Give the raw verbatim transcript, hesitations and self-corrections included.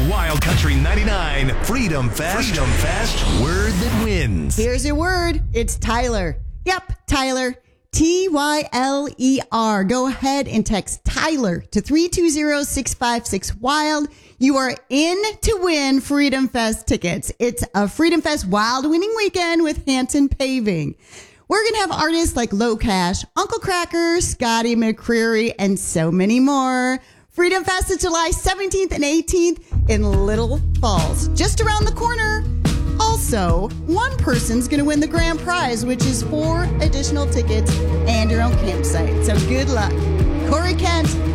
Wild Country ninety-nine Freedom Fest. Freedom Fest word that wins. Here's your word. It's Tyler. Yep, Tyler. T Y L E R. Go ahead and text Tyler to three two zero, six five six, wild. You are in to win Freedom Fest tickets. It's a Freedom Fest Wild Winning Weekend with Hanson Paving. We're going to have artists like Low Cash, Uncle Cracker, Scotty McCreery, and so many more. Freedom Fest is July seventeenth and eighteenth in Little Falls, just around the corner. Also, one person's going to win the grand prize, which is four additional tickets and your own campsite. So good luck. Corey Kent,